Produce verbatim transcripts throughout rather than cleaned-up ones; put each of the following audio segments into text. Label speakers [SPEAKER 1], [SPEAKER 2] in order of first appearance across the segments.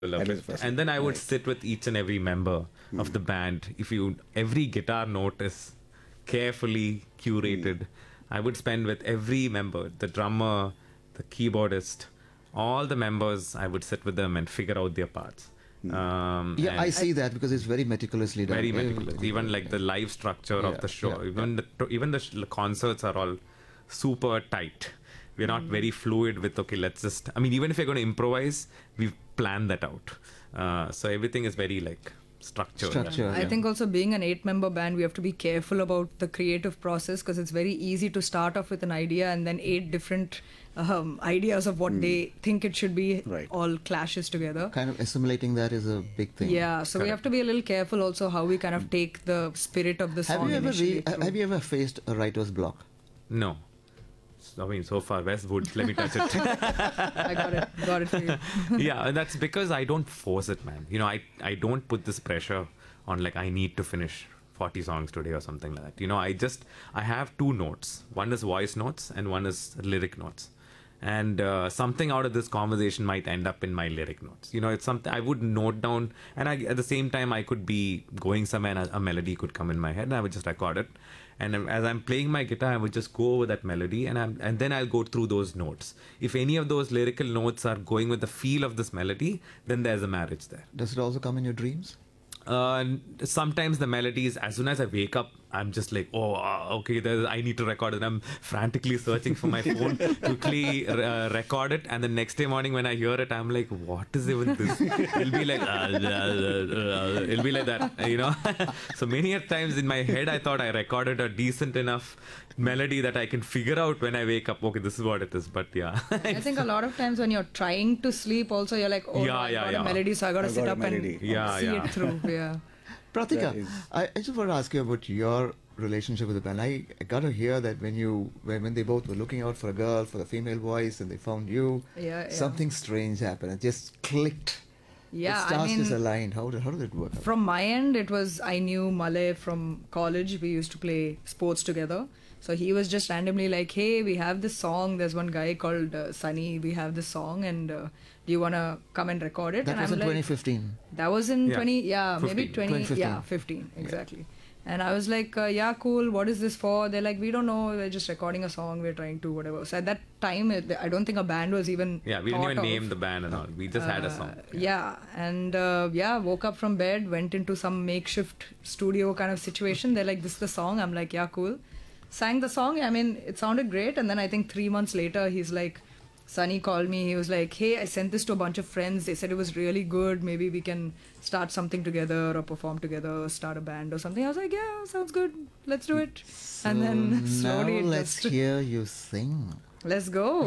[SPEAKER 1] Lovely.
[SPEAKER 2] That was the first
[SPEAKER 1] And then I would
[SPEAKER 2] Right.
[SPEAKER 1] sit with each and every member of the band. If you every guitar note is carefully curated. I would spend with every member, the drummer, the keyboardist, all the members. I would sit with them and figure out their parts. Um,
[SPEAKER 3] Yeah,
[SPEAKER 1] and
[SPEAKER 3] I see that because it's very meticulously done.
[SPEAKER 1] very meticulous.
[SPEAKER 3] Everything.
[SPEAKER 1] Even like the live structure
[SPEAKER 3] Yeah,
[SPEAKER 1] of the show.
[SPEAKER 3] yeah,
[SPEAKER 1] even the even the sh- concerts are all super tight. We're not very fluid with okay. Let's just. I mean, even if you're going to improvise, we've planned that out. Uh, so everything is very like structured.
[SPEAKER 3] Structure.
[SPEAKER 4] I
[SPEAKER 3] yeah.
[SPEAKER 4] think also being an eight-member band, we have to be careful about the creative process because it's very easy to start off with an idea and then eight different um, ideas of what they think it should be
[SPEAKER 2] Right.
[SPEAKER 4] all clashes together.
[SPEAKER 3] Kind of assimilating that is a big thing.
[SPEAKER 4] Yeah, so we have to be a little careful also how we kind of take the spirit of the
[SPEAKER 3] Have
[SPEAKER 4] song
[SPEAKER 3] you ever
[SPEAKER 4] initially
[SPEAKER 3] re-
[SPEAKER 4] through.
[SPEAKER 3] have you ever faced a writer's block?
[SPEAKER 1] No. I mean, so far, Westwood, let me touch it.
[SPEAKER 4] I got it, got it for you.
[SPEAKER 1] Yeah, and that's because I don't force it, man. You know, I, I don't put this pressure on like I need to finish forty songs today or something like that. You know, I just, I have two notes. One is voice notes and one is lyric notes. And uh, something out of this conversation might end up in my lyric notes. You know, it's something I would note down, and I, at the same time, I could be going somewhere and a, a melody could come in my head, and I would just record it. And um, as I'm playing my guitar, I would just go over that melody, and I'm, and then I'll go through those notes. If any of those lyrical notes are going with the feel of this melody, then there's a marriage there.
[SPEAKER 3] Does it also come in your dreams?
[SPEAKER 1] Uh, sometimes the melodies, as soon as I wake up, I'm just like, oh, uh, okay, there's, I need to record it. I'm frantically searching for my phone, quickly uh, record it. And the next day morning when I hear it, I'm like, what is even this? It'll be like, uh, uh, uh, it'll be like that, you know. So many a times in my head, I thought I recorded a decent enough melody that I can figure out when I wake up, okay, this is what it is. But yeah.
[SPEAKER 4] I think a lot of times when you're trying to sleep also, you're like, oh,
[SPEAKER 1] Yeah,
[SPEAKER 4] no, I
[SPEAKER 1] yeah,
[SPEAKER 4] got
[SPEAKER 1] yeah.
[SPEAKER 4] a melody, so I got to
[SPEAKER 2] I
[SPEAKER 4] sit
[SPEAKER 2] got a
[SPEAKER 4] up
[SPEAKER 2] melody.
[SPEAKER 4] and
[SPEAKER 1] Yeah,
[SPEAKER 4] see
[SPEAKER 1] yeah.
[SPEAKER 4] it through. Yeah.
[SPEAKER 3] Pratika,
[SPEAKER 2] That is-
[SPEAKER 3] I, I just want to ask you about your relationship with the band. I, I got to hear that when you when, when they both were looking out for a girl for the female voice and they found you,
[SPEAKER 4] Yeah, yeah.
[SPEAKER 3] something strange happened. It just clicked.
[SPEAKER 4] Yeah,
[SPEAKER 3] the
[SPEAKER 4] I
[SPEAKER 3] stars just
[SPEAKER 4] mean,
[SPEAKER 3] aligned. How did how did it work? out?
[SPEAKER 4] from my end, it was I knew Malay from college. We used to play sports together. So he was just randomly like, hey, we have this song. There's one guy called uh, Sunny. We have this song, and uh, do you want to come and record it?
[SPEAKER 3] That
[SPEAKER 4] and
[SPEAKER 3] was
[SPEAKER 4] I'm
[SPEAKER 3] in
[SPEAKER 4] like,
[SPEAKER 3] twenty fifteen.
[SPEAKER 4] That was in
[SPEAKER 1] Yeah.
[SPEAKER 4] twenty, yeah, maybe
[SPEAKER 1] fifteen.
[SPEAKER 4] twenty,
[SPEAKER 3] twenty
[SPEAKER 4] yeah,
[SPEAKER 3] fifteen.
[SPEAKER 4] fifteen, exactly. And I was like, uh, yeah, cool. What is this for? They're like, we don't know. We're just recording a song. We're trying to whatever. So at that time, it, I don't think a band was even.
[SPEAKER 1] Yeah, we didn't
[SPEAKER 4] thought
[SPEAKER 1] even
[SPEAKER 4] of.
[SPEAKER 1] name the band and all. We just had a
[SPEAKER 4] Uh,
[SPEAKER 1] song.
[SPEAKER 4] Yeah, and uh, yeah, woke up from bed, went into some makeshift studio kind of situation. They're like, this is the song. I'm like, yeah, cool. Sang the song. I mean, it sounded great. And then I think three months later, he's like, Sunny called me. He was like, hey, I sent this to a bunch of friends. They said it was really good. Maybe we can start something together or perform together, or start a band or something. I was like, yeah, sounds good. Let's do it. and then
[SPEAKER 3] So
[SPEAKER 4] slowly
[SPEAKER 3] now
[SPEAKER 4] it
[SPEAKER 3] let's
[SPEAKER 4] just,
[SPEAKER 3] hear you sing.
[SPEAKER 4] let's go.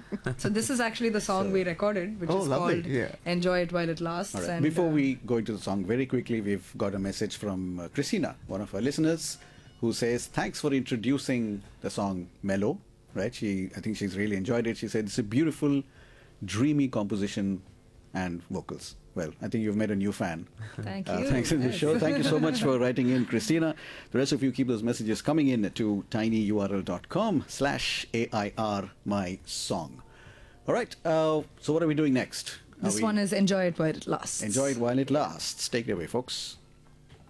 [SPEAKER 4] So this is actually the song we recorded, which
[SPEAKER 3] Oh,
[SPEAKER 4] is
[SPEAKER 3] lovely.
[SPEAKER 4] called
[SPEAKER 3] Yeah.
[SPEAKER 4] Enjoy It While It Lasts.
[SPEAKER 2] All right.
[SPEAKER 4] And,
[SPEAKER 2] Before
[SPEAKER 4] uh,
[SPEAKER 2] we go into the song, very quickly, we've got a message from uh, Christina, one of our listeners, who says, thanks for introducing the song Mellow. Right? She, I think she's really enjoyed it. She said it's a beautiful, dreamy composition and vocals. Well, I think you've made a new fan.
[SPEAKER 4] Thank
[SPEAKER 2] Uh,
[SPEAKER 4] you.
[SPEAKER 2] thanks in the
[SPEAKER 4] Yes.
[SPEAKER 2] show. Thank you so much for writing in, Christina. The rest of you keep those messages coming in to tinyurl.com slash AIR my song. All right. Uh, so what are we doing next? Are
[SPEAKER 4] This
[SPEAKER 2] we-
[SPEAKER 4] one is Enjoy It While It Lasts.
[SPEAKER 2] Enjoy it while it lasts. Take it away, folks.